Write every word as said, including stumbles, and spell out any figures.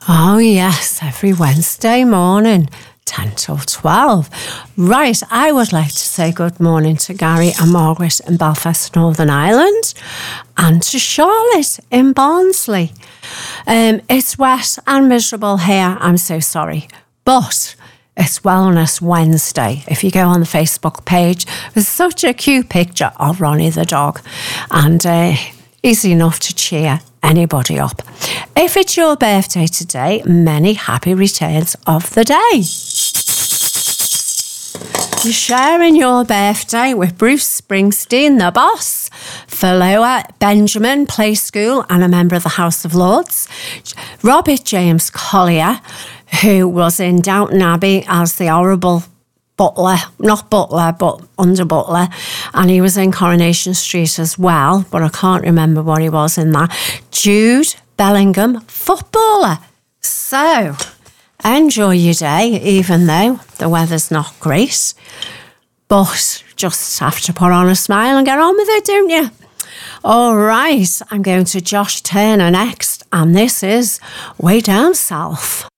Oh, yes, every Wednesday morning, ten till twelve. Right, I would like to say good morning to Gary and Margaret in Belfast, Northern Ireland, and to Charlotte in Barnsley. Um, it's wet and miserable here, I'm so sorry, but it's Wellness Wednesday. If you go on the Facebook page, there's such a cute picture of Ronnie the dog, and uh, easy enough to cheer anybody up. If it's your birthday today, many happy returns of the day. You're sharing your birthday with Bruce Springsteen, the boss, Philloa Benjamin, Play School, and a member of the House of Lords, Robert James Collier, who was in Downton Abbey as the horrible butler, not butler, but under butler, and he was in Coronation Street as well, but I can't remember what he was in that. Jude Bellingham, footballer. So, enjoy your day, even though the weather's not great, but just have to put on a smile and get on with it, don't you? All right, I'm going to Josh Turner next, and this is Way Down South.